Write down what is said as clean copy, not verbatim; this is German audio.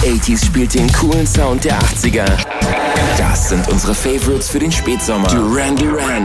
80s spielt den coolen Sound der 80er. Das sind unsere Favorites für den Spätsommer. Duran Duran